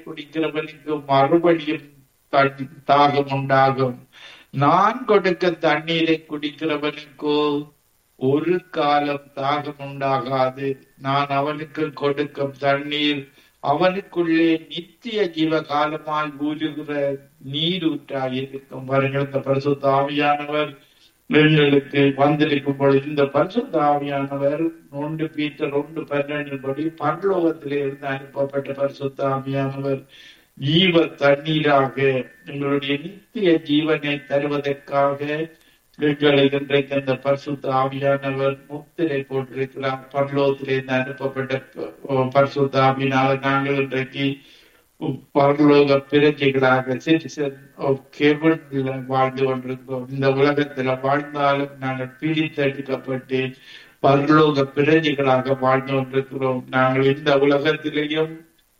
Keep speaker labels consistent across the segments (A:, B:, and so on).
A: குடிக்கிறவனுக்கு மறுபடியும் தாகம் உண்டாகும். நான் கொடுக்க தண்ணீரை குடிக்கிறவனுக்கோ ஒரு காலம் தாகம் உண்டாகாது. நான் அவனுக்கு கொடுக்கும் தண்ணீர் அவனுக்குள்ளே நித்திய ஜீவ காலமாய் ஊறுகிற நீரூற்றாயிருக்கும். பாருங்கள், இந்த பரிசுத்த ஆவியானவர் எங்களுக்கு வந்திருக்கும் பொழுது இந்த பரிசுத்த ஆவியானவர் 1 Peter 1:12 படி பரலோகத்திலே இருந்து அனுப்பப்பட்ட பரிசுத்த ஆவியானவர் ஜீவ தண்ணீராக எங்களுடைய நித்திய ஜீவனை தருவதற்காக எங்களை இன்றைக்கு அந்த பரிசுத்த ஆவியானவர் முத்திரை போட்டிருக்கிறார். பரலோகத்திலிருந்து அனுப்பப்பட்ட பரிசுத்த ஆவியினால நாங்கள் இன்றைக்கு பரலோக பிரஜைகளாக சிட்டிசன் ஆஃப் ஹெவன்ல வாழ்ந்து கொண்டிருக்கிறோம். இந்த உலகத்துல வாழ்ந்தாலும் நாங்கள் பிரித்தெடுக்கப்பட்டு பரலோக பிரஜைகளாக வாழ்ந்து கொண்டிருக்கிறோம். நாங்கள் இந்த உலகத்திலேயும்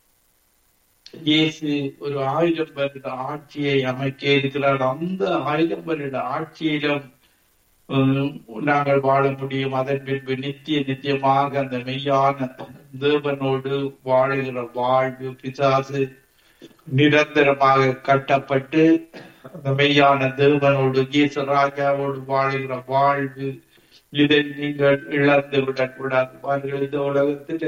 A: இயேசு ஒரு 1000 வருட ஆட்சியை அமைக்க இருக்கிறார். அந்த 1000 வருட ஆட்சியிலும் நாங்கள் வாழ முடியும். அதன் பின்பு நித்தியமாக அந்த மெய்யான தேவனோடு வாழுகிற வாழ்வு, பிசாசு நிரந்தரமாக கட்டப்பட்டு அந்த மெய்யான தேவனோடு இயேசு ராஜாவோடு வாழுகிற வாழ்வு, இதை நீங்கள் இழந்து விடக்கூடாது. இந்த உலகத்தில்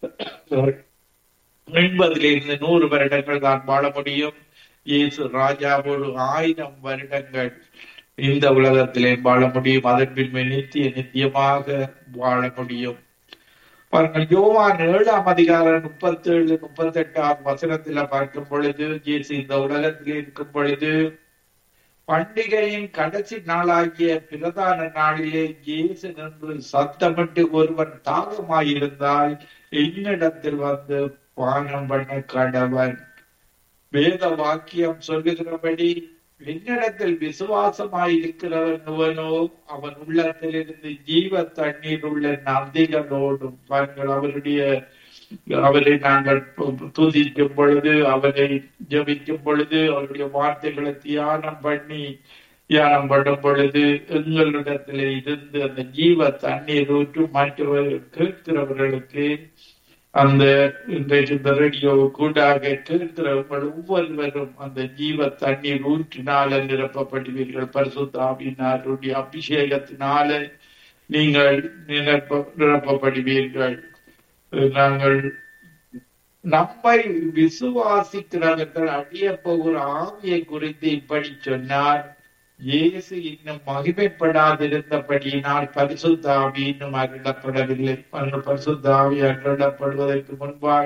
A: 80 100 வருடங்கள் தான் வாழ முடியும். இயேசு ராஜாவோடு 1000 வருடங்கள் இந்த உலகத்திலே வாழ முடியும். அதன் பின்பு நித்தியமாக வாழ முடியும். பாருங்கள், யோவான் 7ஆம் அதிகாரம் 37, 38 வசனத்துல பார்க்கும் பொழுது, இயேசு இந்த உலகத்திலே இருக்கும் பொழுது பண்டிகையின் கடைசி நாளாகிய பிரதான நாளிலே இயேசு நின்று சத்தமிட்டு, ஒருவன் தாகமாயிருந்தால் என்னிடத்தில் வந்து பானம் பண்ண கடவன். வேத வாக்கியம் சொல்லுகிறபடி என்னிடத்தில் விசுவாசமாயிருக்கிறவனோ அவன் உள்ளத்திலிருந்து ஜீவ தண்ணீர் உள்ள நதிகளோடும். பாருங்கள், அவரை நாங்கள் துதிக்கும் பொழுது, அவரை ஜபிக்கும் பொழுது, அவருடைய வார்த்தைகளை தியானம் பண்ணும் பொழுது எங்களிடத்திலே இருந்து அந்த ஜீவ தண்ணீர் ஊற்று மற்றவர்கள் கேட்கிறவர்களுக்கு அந்த இன்றைக்கு இந்த ரேடியோ கூடாக கேட்கிறவர்கள் ஒவ்வொருவரும் அந்த ஜீவ தண்ணீர் ஊற்றினால நிரப்பப்படுவீர்கள். பரிசுத்த ஆவியினாருடைய அபிஷேகத்தினால நீங்கள் நிரப்பப்படுவீர்கள். நாங்கள் நம்மை விசுவாசிக்கிறவர்கள் அடைய போகிற ஆவியை குறித்து இப்படி சொன்னார். இயேசு இன்னும் மகிமைப்படாதிருந்தபடியினால் பரிசுத்த ஆவி இன்னும் அருளப்படவில்லை. பரிசுத்த ஆவி அருளப்படுவதற்கு முன்பாக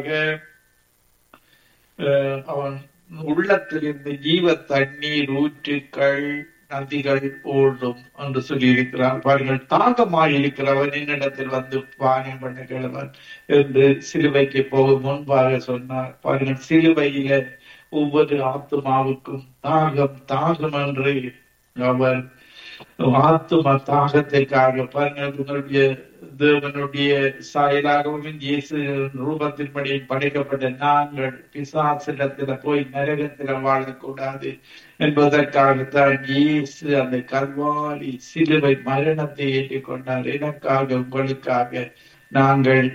A: அவன் உள்ளத்திலிருந்து ஜீவ தண்ணீர் ஊற்றுக்கள் நதிகள் ஓடும் என்று சொல்லி இருக்கிறார். பாருங்கள், தாகமாயிருக்கிறவன் என்னிடத்தில் வந்து பானம் பண்ண கிழவன் என்று சிலுவைக்கு போக முன்பாக சொன்னார். பாருங்கள், சிலுவையில ஒவ்வொரு ஆத்துமாவுக்கும் தாகம் என்று அவர் ஆத்தும தாகத்திற்காக, பாருங்களுடைய தேவனுடைய சாயலாகவும் இயேசு ரூபத்தின்படி படைக்கப்பட்ட நாங்கள் பிசாசிடத்துல போய் நரகத்தில வாழக்கூடாது என்பதற்காகத்தான் இயேசு அந்த கல்வாரி சிலுவை மரணத்தை ஏற்றுக்கொண்டார். எனக்காக, உங்களுக்காக. நாங்கள்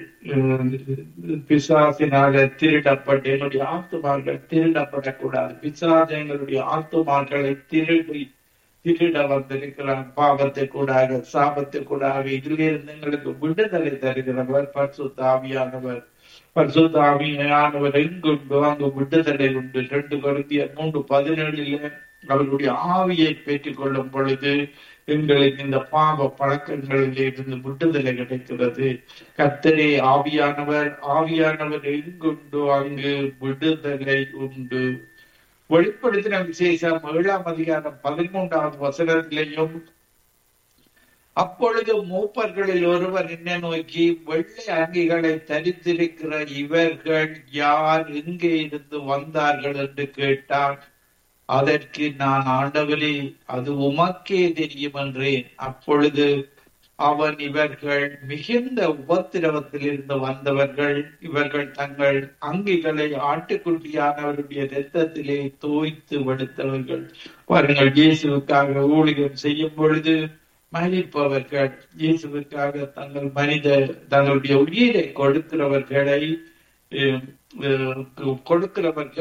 A: பிசாசினால திருடப்பட்டு என்னுடைய ஆத்துமாக்கள் திருடப்படக்கூடாது. பிசாசு எங்களுடைய ஆத்துமாக்களை திருட வந்திருக்கிறார். பாவத்தை கூடாக, சாபத்தை கூடாக, இதிலிருந்து எங்களுக்கு விடுதலை தருகிறவர் பரிசுத்த ஆவியானவர். பரிசுத்த ஆவியானவர் எங்குண்டோ அங்கு விடுதலை உண்டு. 2 Corinthians 3:17 அவர்களுடைய ஆவியை பெற்றுக் கொள்ளும் பொழுது எங்களுக்கு இந்த பாவ பழக்கங்களில் இருந்து விடுதலை கிடைக்கிறது. கர்த்தரே ஆவியானவர் எங்குண்டோ அங்கு விடுதலை உண்டு. வெளிப்படுத்தின விசேஷம் 7ஆம் அதிகாரம் 13வது வசனத்திலேயும், அப்பொழுது மூப்பர்களில் ஒருவர் என்னை நோக்கி, வெள்ளை அங்கிகளை தரித்திருக்கிற இவர்கள் யார், எங்கே இருந்து வந்தார்கள் என்று கேட்டார். அதற்கு நான், ஆண்டவரே, அது உமக்கே தெரியும் என்றேன். அப்பொழுது அவன், இவர்கள் மிகுந்த உபத்திரவத்தில் இருந்து வந்தவர்கள். இவர்கள் தங்கள் அங்கிகளை ஆட்டுக்குட்டியானவருடைய இரத்தத்திலே தோய்த்து வெடுத்தவர்கள். பாருங்கள், இயேசுவுக்காக ஊழியம் செய்யும் பொழுது மரிப்பவர்கள், இயேசுவுக்காக தங்களுடைய உயிரை கொடுக்கிறவர்கள்